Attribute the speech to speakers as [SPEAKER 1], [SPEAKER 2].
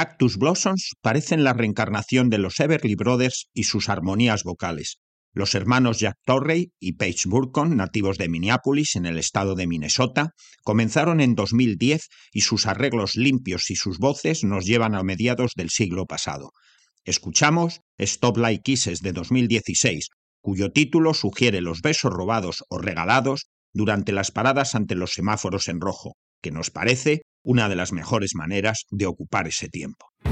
[SPEAKER 1] Cactus Blossoms parecen la reencarnación de los Everly Brothers y sus armonías vocales. Los hermanos Jack Torrey y Paige Burkon, nativos de Minneapolis, en el estado de Minnesota, comenzaron en 2010 y sus arreglos limpios y sus voces nos llevan a mediados del siglo pasado. Escuchamos Stop Like Kisses de 2016, cuyo título sugiere los besos robados o regalados durante las paradas ante los semáforos en rojo, que nos parece una de las mejores maneras de ocupar ese tiempo.